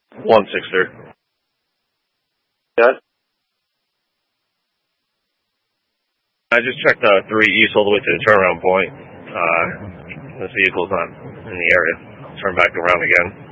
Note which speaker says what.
Speaker 1: 1-6, Yeah. I just checked 3 east all the way to the turnaround point. This vehicle's not in the area. I'll turn back around again.